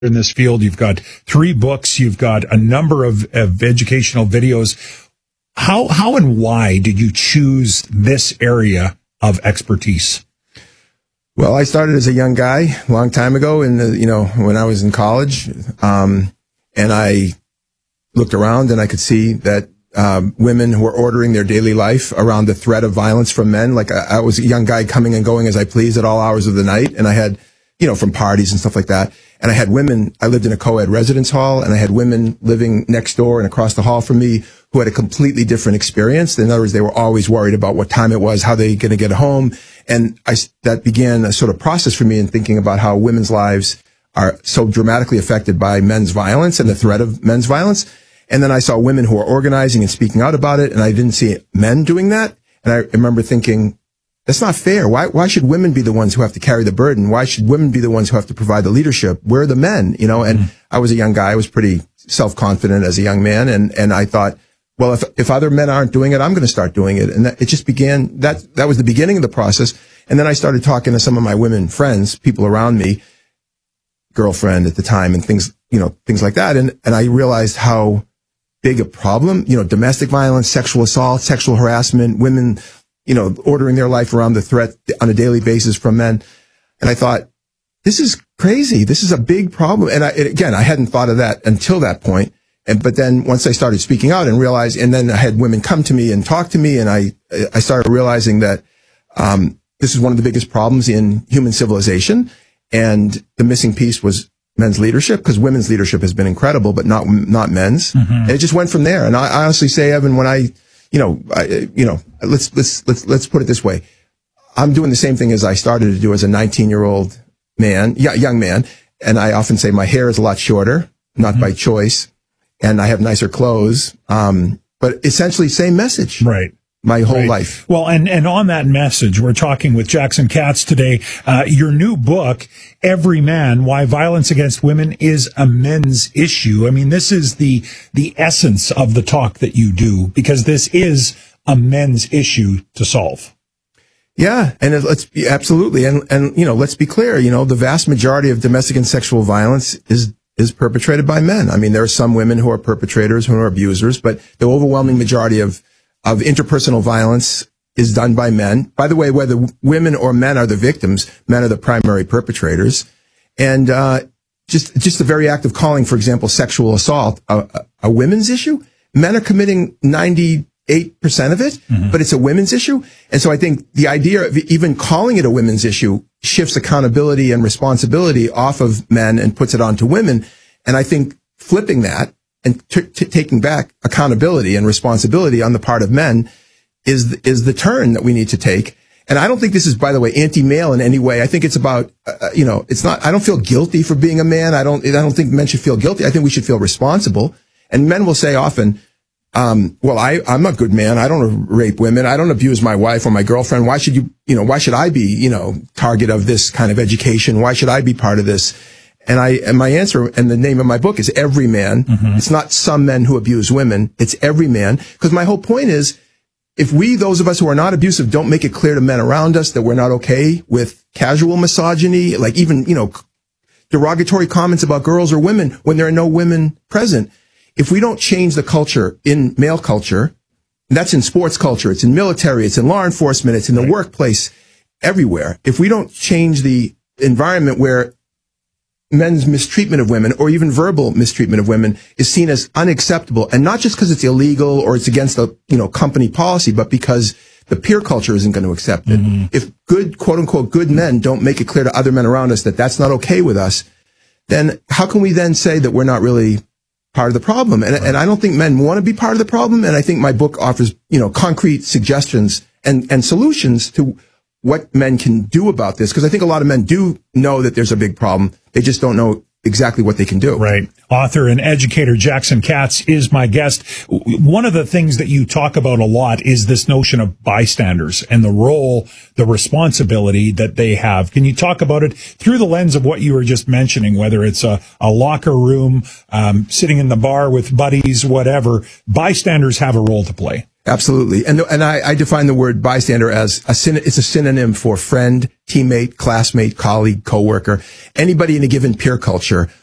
in this field. You've got 3 books. You've got a number of educational videos. How and why did you choose this area of expertise? Well, I started as a young guy a long time ago when I was in college. And I looked around and I could see that women who were ordering their daily life around the threat of violence from men. Like I was a young guy coming and going as I pleased at all hours of the night. And I had, from parties and stuff like that. And I had women, I lived in a co-ed residence hall, and I had women living next door and across the hall from me who had a completely different experience. In other words, they were always worried about what time it was, how they going to get home. And that began a sort of process for me in thinking about how women's lives are so dramatically affected by men's violence and the threat of men's violence. And then I saw women who were organizing and speaking out about it, and I didn't see men doing that. And I remember thinking, that's not fair. Why should women be the ones who have to carry the burden? Why should women be the ones who have to provide the leadership? Where are the men? And I was a young guy. I was pretty self-confident as a young man. And I thought, well, if other men aren't doing it, I'm going to start doing it. And it just began, that was the beginning of the process. And then I started talking to some of my women friends, people around me, girlfriend at the time, and things like that. And I realized how big a problem, domestic violence, sexual assault, sexual harassment, women, ordering their life around the threat on a daily basis from men. And I thought, this is crazy. This is a big problem. And I hadn't thought of that until that point. But then once I started speaking out and realized, and then I had women come to me and talk to me, and I started realizing that, this is one of the biggest problems in human civilization. And the missing piece was men's leadership, because women's leadership has been incredible, but not men's. Mm-hmm. And it just went from there. And I honestly say, Evan, when let's put it this way. I'm doing the same thing as I started to do as a 19-year-old man, young man. And I often say my hair is a lot shorter, not by choice. And I have nicer clothes. But essentially same message. Right. My whole life. Well, and on that message, we're talking with Jackson Katz today. Your new book, Every Man, Why Violence Against Women is a Men's Issue. I mean, this is the essence of the talk that you do, because this is a men's issue to solve. Yeah. And absolutely. And let's be clear, the vast majority of domestic and sexual violence is perpetrated by men. I mean, there are some women who are perpetrators, who are abusers, but the overwhelming majority of interpersonal violence is done by men. By the way, whether women or men are the victims, men are the primary perpetrators. And just the very act of calling, for example, sexual assault a women's issue, men are committing 98% of it, but it's a women's issue. And so I think the idea of even calling it a women's issue shifts accountability and responsibility off of men and puts it onto women. And I think flipping that and taking back accountability and responsibility on the part of men is the turn that we need to take. And I don't think this is, by the way, anti-male in any way. I think it's about, it's not, I don't feel guilty for being a man. I don't think men should feel guilty. I think we should feel responsible. And men will say often, well, I'm a good man. I don't rape women. I don't abuse my wife or my girlfriend. Why should why should I be, target of this kind of education? Why should I be part of this? And my answer, and the name of my book is Every Man. Mm-hmm. It's not some men who abuse women. It's every man. Because my whole point is, if those of us who are not abusive, don't make it clear to men around us that we're not okay with casual misogyny, like even, derogatory comments about girls or women when there are no women present. If we don't change the culture in male culture, that's in sports culture, it's in military, it's in law enforcement, it's in the workplace, everywhere. If we don't change the environment where men's mistreatment of women, or even verbal mistreatment of women, is seen as unacceptable, and not just because it's illegal or it's against the company policy, but because the peer culture isn't going to accept it. Mm-hmm. If good, quote unquote, good men don't make it clear to other men around us that that's not okay with us, then how can we then say that we're not really part of the problem? And I don't think men want to be part of the problem. And I think my book offers concrete suggestions and solutions to what men can do about this, because I think a lot of men do know that there's a big problem. They just don't know exactly what they can do. Right. Author and educator Jackson Katz is my guest. One of the things that you talk about a lot is this notion of bystanders and the role, the responsibility that they have. Can you talk about it through the lens of what you were just mentioning, whether it's a locker room, sitting in the bar with buddies, whatever? Bystanders have a role to play. Absolutely. And I define the word bystander as it's a synonym for friend, teammate, classmate, colleague, coworker, anybody in a given peer culture